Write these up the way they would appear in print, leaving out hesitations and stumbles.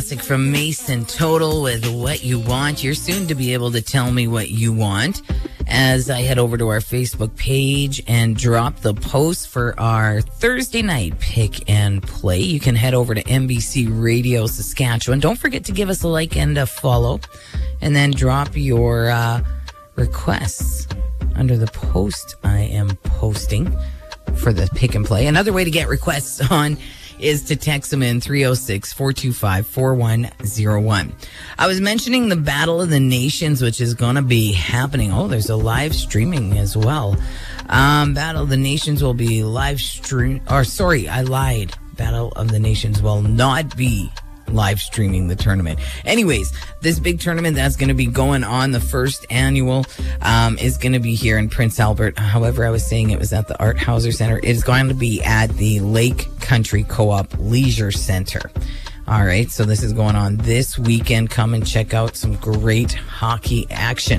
classic from Mason Total with What You Want. You're soon to be able to tell me what you want as I head over to our Facebook page and drop the post for our Thursday night pick and play. You can head over to NBC Radio Saskatchewan. Don't forget to give us a like and a follow, and then drop your requests under the post I am posting for the pick and play. Another way to get requests on is to text them in 306-425-4101. I was mentioning the Battle of the Nations, which is going to be happening. Oh, there's a live streaming as well. Battle of the Nations will be live stream. Or sorry, I lied. Battle of the Nations will not be live streaming the tournament. Anyways, this big tournament that's going to be going on, the first annual, is going to be here in Prince Albert. However, I was saying it was at the Art Hauser Center. It is going to be at the Lake Country Co-op Leisure Center. All right, so this is going on this weekend. Come and check out some great hockey action.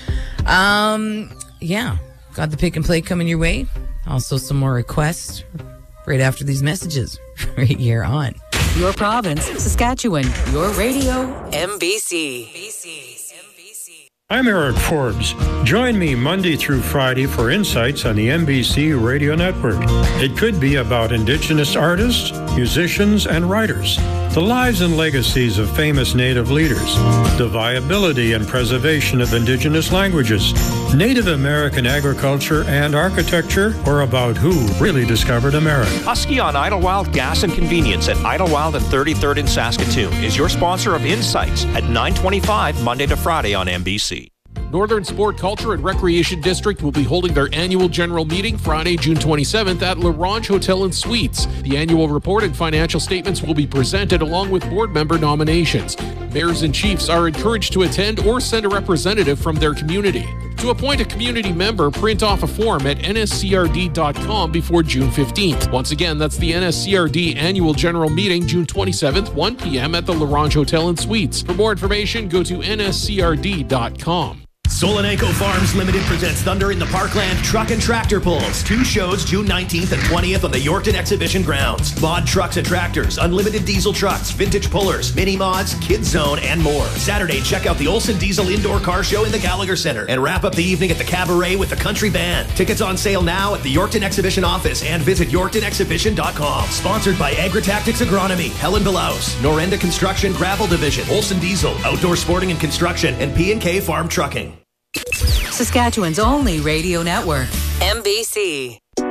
Yeah, got the pick and play coming your way. Also some more requests right after these messages right here on your province, Saskatchewan. Your radio, MBC. I'm Eric Forbes. Join me Monday through Friday for insights on the NBC Radio Network. It could be about Indigenous artists, musicians, and writers, the lives and legacies of famous Native leaders, the viability and preservation of Indigenous languages, Native American agriculture and architecture, or about who really discovered America. Husky on Idlewild Gas and Convenience at Idlewild and 33rd in Saskatoon is your sponsor of Insights at 9:25 Monday to Friday on NBC. Northern Sport, Culture and Recreation District will be holding their annual general meeting Friday, June 27th at L'Orange Hotel and Suites. The annual report and financial statements will be presented along with board member nominations. Mayors and chiefs are encouraged to attend or send a representative from their community. To appoint a community member, print off a form at nscrd.com before June 15th. Once again, that's the NSCRD annual general meeting, June 27th, 1 p.m. at the L'Orange Hotel and Suites. For more information, go to nscrd.com. Solanco Farms Limited presents Thunder in the Parkland Truck and Tractor Pulls. 2 shows June 19th and 20th on the Yorkton Exhibition grounds. Mod trucks and tractors, unlimited diesel trucks, vintage pullers, mini mods, kids zone, and more. Saturday, check out the Olsen Diesel Indoor Car Show in the Gallagher Center and wrap up the evening at the Cabaret with the Country Band. Tickets on sale now at the Yorkton Exhibition office and visit yorktonexhibition.com. Sponsored by Agritactics Agronomy, Helen Belaus, Norenda Construction Gravel Division, Olsen Diesel, Outdoor Sporting and Construction, and P&K Farm Trucking. Saskatchewan's only radio network, MBC.